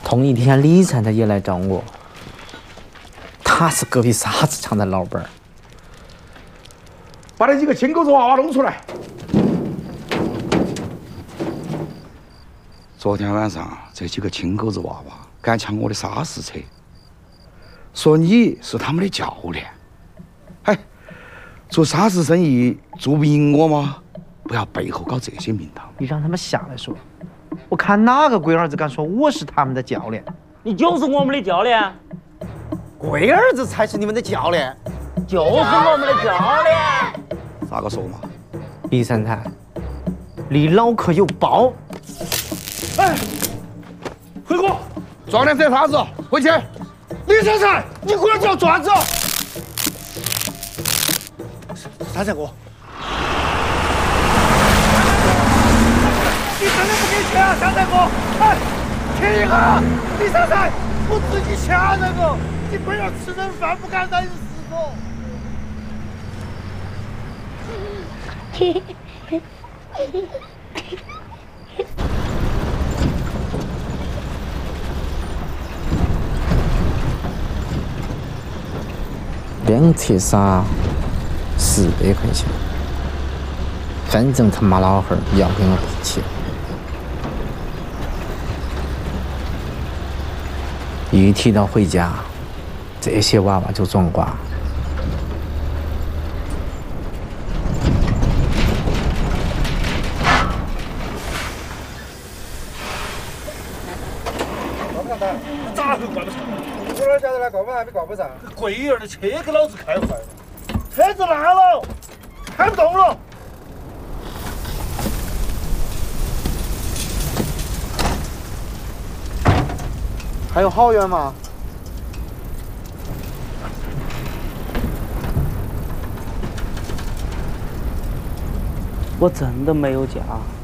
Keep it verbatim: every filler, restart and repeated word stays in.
同一天，李灿他也来找我，他是隔壁沙子厂的老板。 把那几个亲狗子娃娃弄出来。 昨天晚上这几个亲狗子娃娃敢抢我的砂石车，说你是他们的教练。哎，做砂石生意做不赢我吗？不要背后搞这些名堂。 你让他们下来说，我看哪个龟儿子敢说我是他们的教练？ 你就是我们的教练， 龟儿子才是你们的教练， 就是我们的教练。 咋个说嘛？ 李三太，李老可有包。 哎，回国， 壮点这啥子？回去。 李先生，你过来叫转子。 三三哥， 你真的不给钱啊，三三哥？哎，停一下，李三三，我自己钱那个，你不要吃人饭，不敢忍死我。 两车沙，十百块钱，反正他妈老汉儿要跟我比钱。一提到回家，这些娃娃就装瓜。 咋会挂不上？ 我哪晓得他挂不上还没挂不上？ 贵儿的车给老子开坏了，车子烂了，开不动了。 还有好远吗？ 我真的没有家。